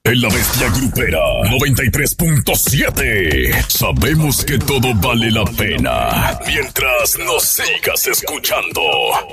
En la Bestia Grupera 93.7 sabemos que todo vale la pena mientras nos sigas escuchando.